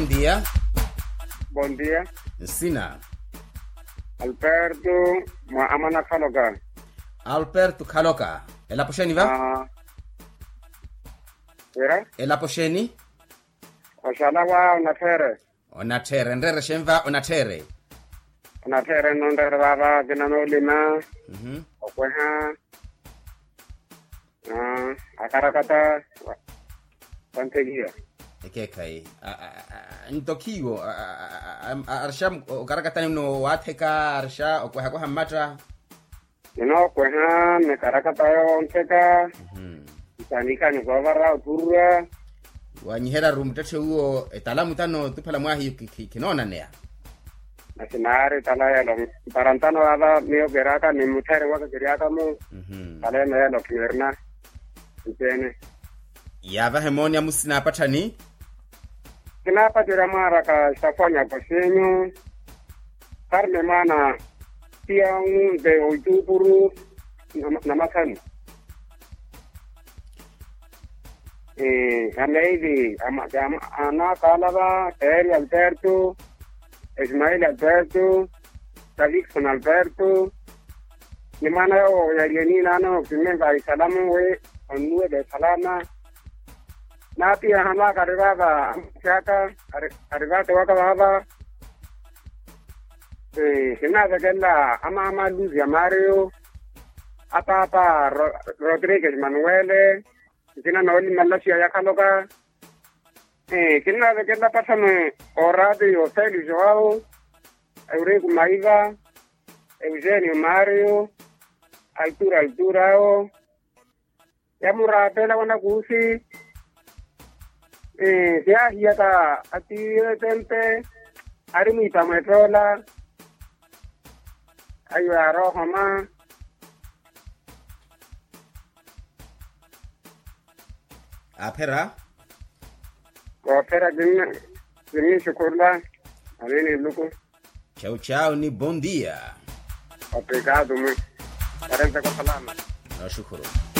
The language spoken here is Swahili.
bom dia. Bom dia. Sina. Alberto Amana Kaloka. Alberto Kaloka. E la posheni va? Vera? E la posheni? Oshalawa unatere. Onatere. Ndere shenva onatere. Unatere nondere baba ginano lima. Okweha. Akarakata. Pantegia. Ekekai. Ntokigo. Arsham okarakata no wateka arsha okweha kwa hamatra. Okweha me karakata yo onteka. Tanika ni bavara uturua. Wanyihera rumtete huo etalamu tano tupala mwahi kinona nea. Nasinari talaya lo parantano ala mio geraka ni mutere waka geraka mo. Talaya mea lo kierna. Itene. Yava hemonia musina patani? Kinapa tiramara ka safonya posenyo. Karme mana tiang de uitupuru namasani. Ameidi, Ana Calava, Terry Alberto, Ismael Alberto, Davidson Alberto, Limana o Yayenina no, Pimenta y Salamu, Onue de Salama, Nati Hama Caribaba, Chaka, Caribate Wakababa, Sinada Gela, Ama Luzia Mario, Apapa Rodríguez Manuele, Kina no ni Malasia ya Kaloka. Kina de que la pasando Radio Hotel Joao, Eurico Maiga, Eugenio Mario, Alturao. Ya murapela wana kusi. Ya hiata ati tempe arimita metrola. Ayo aroha ma. Apera? Apera gini shukurla. Alini luku. Ciao ni bom dia. Obrigado, me. Parente com salama. Shukuru.